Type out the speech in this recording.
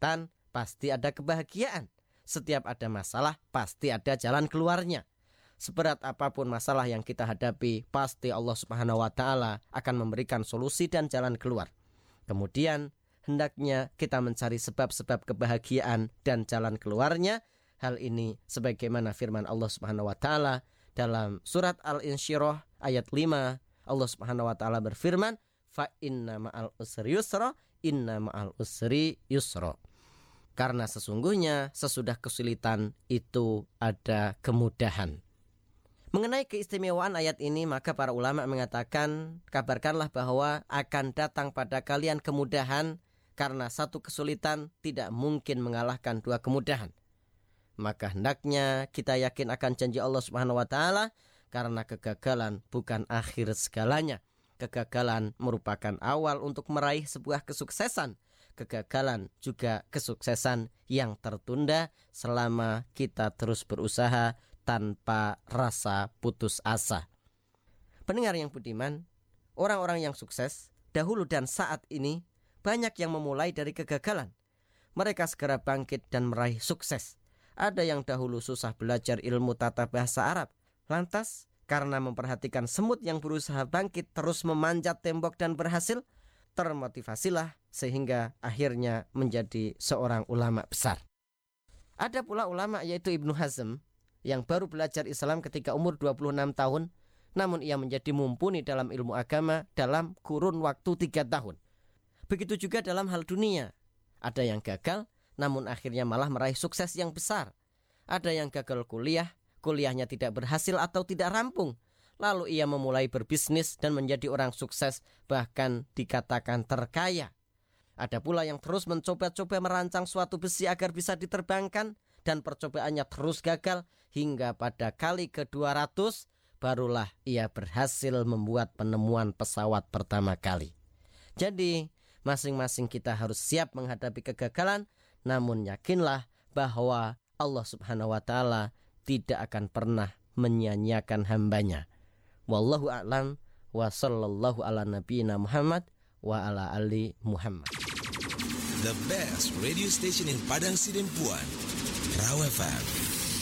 kesulitan, pasti ada kebahagiaan. Setiap ada masalah, pasti ada jalan keluarnya. Seberat apapun masalah yang kita hadapi, pasti Allah Subhanahu wa ta'ala akan memberikan solusi dan jalan keluar. Kemudian, hendaknya kita mencari sebab-sebab kebahagiaan dan jalan keluarnya. Hal ini sebagaimana firman Allah Subhanahu wa ta'ala dalam surat Al-Insyirah ayat 5. Allah Subhanahu wa ta'ala berfirman, fa inna ma'al usri yusra, inna ma'al usri yusra. Karena sesungguhnya sesudah kesulitan itu ada kemudahan. Mengenai keistimewaan ayat ini, maka para ulama mengatakan, kabarkanlah bahwa akan datang pada kalian kemudahan, karena satu kesulitan tidak mungkin mengalahkan dua kemudahan. Maka hendaknya kita yakin akan janji Allah Subhanahu wa ta'ala, karena kegagalan bukan akhir segalanya. Kegagalan merupakan awal untuk meraih sebuah kesuksesan. Kegagalan juga kesuksesan yang tertunda selama kita terus berusaha tanpa rasa putus asa. Pendengar yang budiman, orang-orang yang sukses dahulu dan saat ini banyak yang memulai dari kegagalan. Mereka segera bangkit dan meraih sukses. Ada yang dahulu susah belajar ilmu tata bahasa Arab, lantas karena memperhatikan semut yang berusaha bangkit terus memanjat tembok dan berhasil, termotivasilah sehingga akhirnya menjadi seorang ulama besar. Ada pula ulama yaitu Ibnu Hazm yang baru belajar Islam ketika umur 26 tahun, namun ia menjadi mumpuni dalam ilmu agama dalam kurun waktu 3 tahun. Begitu juga dalam hal dunia. Ada yang gagal, namun akhirnya malah meraih sukses yang besar. Ada yang gagal kuliah, kuliahnya tidak berhasil atau tidak rampung. Lalu ia memulai berbisnis dan menjadi orang sukses, bahkan dikatakan terkaya. Ada pula yang terus mencoba-coba merancang suatu besi agar bisa diterbangkan, dan percobaannya terus gagal, hingga pada kali ke-200 barulah ia berhasil membuat penemuan pesawat pertama kali. Jadi, masing-masing kita harus siap menghadapi kegagalan, namun yakinlah bahwa Allah Subhanahu wa ta'ala tidak akan pernah menyia-nyiakan hambanya. Wallahu a'lam wa sallallahu ala nabiyina Muhammad wa ala ali Muhammad. The best radio station in Padang Sidempuan, Raw FM.